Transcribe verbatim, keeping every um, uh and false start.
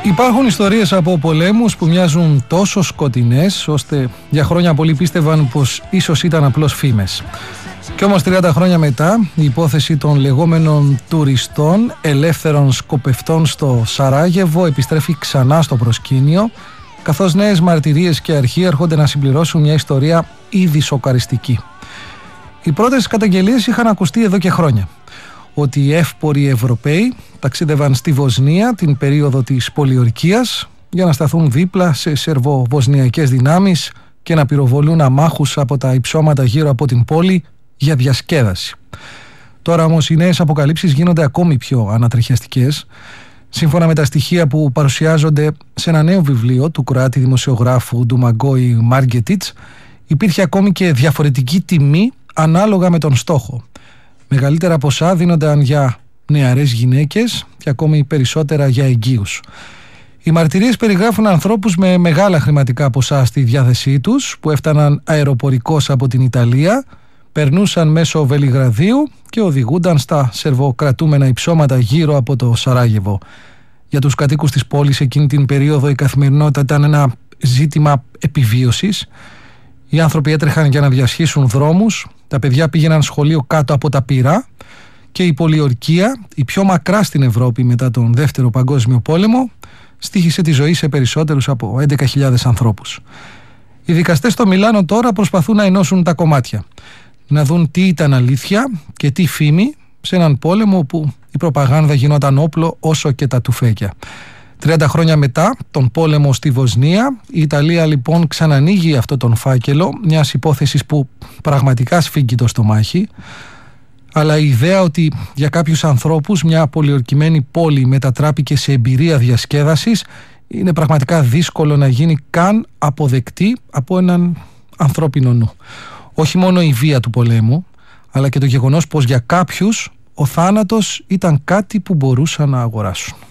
Υπάρχουν ιστορίες από πολέμους που μοιάζουν τόσο σκοτεινές, ώστε για χρόνια πολλοί πίστευαν πως ίσως ήταν απλώς φήμες. Κι όμως τριάντα χρόνια μετά, η υπόθεση των λεγόμενων τουριστών ελεύθερων σκοπευτών στο Σαράγεβο επιστρέφει ξανά στο προσκήνιο, καθώς νέες μαρτυρίες και αρχή έρχονται να συμπληρώσουν μια ιστορία ήδη σοκαριστική. Οι πρώτες καταγγελίες είχαν ακουστεί εδώ και χρόνια. Ότι οι εύποροι Ευρωπαίοι ταξίδευαν στη Βοσνία την περίοδο της πολιορκίας για να σταθούν δίπλα σε σερβοβοσνιακές δυνάμεις και να πυροβολούν αμάχους από τα υψώματα γύρω από την πόλη για διασκέδαση. Τώρα όμως οι νέες αποκαλύψεις γίνονται ακόμη πιο ανατριχιαστικές. Σύμφωνα με τα στοιχεία που παρουσιάζονται σε ένα νέο βιβλίο του Κροάτη δημοσιογράφου Ντουμαγκόη Μάργκετιτς, υπήρχε ακόμη και διαφορετική τιμή ανάλογα με τον στόχο. Μεγαλύτερα ποσά δίνονταν για νεαρές γυναίκες και ακόμη περισσότερα για εγγύους. Οι μαρτυρίες περιγράφουν ανθρώπους με μεγάλα χρηματικά ποσά στη διάθεσή τους που έφταναν αεροπορικώς από την Ιταλία, περνούσαν μέσω Βελιγραδίου και οδηγούνταν στα σερβοκρατούμενα υψώματα γύρω από το Σαράγεβο. Για τους κατοίκους της πόλης εκείνη την περίοδο η καθημερινότητα ήταν ένα ζήτημα επιβίωσης. Οι άνθρωποι έτρεχαν για να διασχίσουν δρόμους, τα παιδιά πήγαιναν σχολείο κάτω από τα πυρά και η πολιορκία, η πιο μακρά στην Ευρώπη μετά τον Δεύτερο Παγκόσμιο Πόλεμο, στοίχησε τη ζωή σε περισσότερους από έντεκα χιλιάδες ανθρώπους. Οι δικαστές στο Μιλάνο τώρα προσπαθούν να ενώσουν τα κομμάτια, να δουν τι ήταν αλήθεια και τι φήμη σε έναν πόλεμο που η προπαγάνδα γινόταν όπλο όσο και τα τουφέκια. τριάντα χρόνια μετά τον πόλεμο στη Βοσνία, η Ιταλία λοιπόν ξανανοίγει αυτό τον φάκελο μιας υπόθεσης που πραγματικά σφίγγει το στομάχι, αλλά η ιδέα ότι για κάποιους ανθρώπους μια πολιορκημένη πόλη μετατράπηκε σε εμπειρία διασκέδασης είναι πραγματικά δύσκολο να γίνει καν αποδεκτή από έναν ανθρώπινο νου. Όχι μόνο η βία του πολέμου, αλλά και το γεγονός πως για κάποιους ο θάνατος ήταν κάτι που μπορούσαν να αγοράσουν.